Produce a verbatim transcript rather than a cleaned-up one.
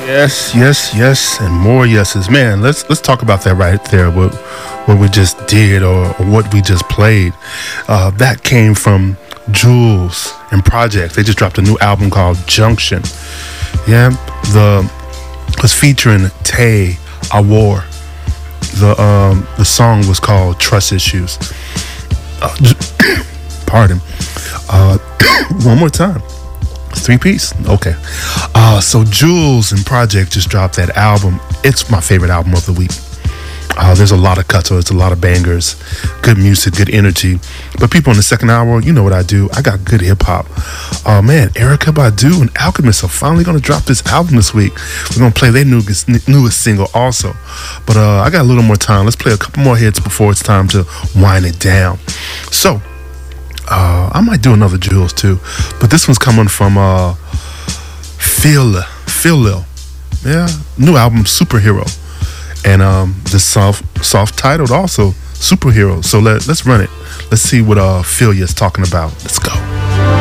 Yes, yes, yes, and more yeses. Man, let's let's talk about that right there. What what we just did or, or what we just played. Uh, that came from Jules and Project. They just dropped a new album called Junction. Yeah, the was featuring Tay Awar. The um the song was called Trust Issues. Uh, pardon. Uh, one more time. Three piece? Okay. Uh, so Jules and Project just dropped that album. It's my favorite album of the week. Uh, there's a lot of cuts, so it's a lot of bangers, good music, good energy. But people in the second hour, you know what I do. I got good hip hop. Oh uh, man, Erykah Badu and Alchemist are finally gonna drop this album this week. We're gonna play their newest, newest single also. But uh, I got a little more time. Let's play a couple more hits before it's time to wind it down. So. Uh, I might do another Jules too, but this one's coming from uh, Phil Phil Lil, yeah, new album Superhero, and um, the soft soft titled also Superhero. So let let's run it. Let's see what uh Phil is talking about. Let's go.